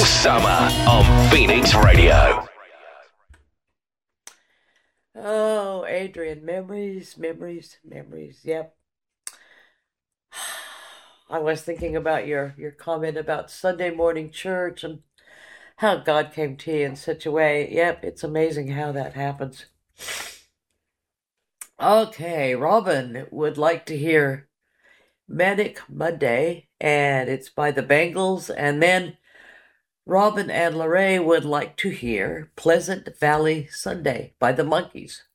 Summer on Phoenix Radio. Oh, Adrian, memories, memories, memories. Yep. I was thinking about your comment about Sunday morning church and how God came to you in such a way. Yep, it's amazing how that happens. Okay, Robin would like to hear Manic Monday, and it's by the Bangles, and then Robin and Lorraine would like to hear Pleasant Valley Sunday by the Monkees.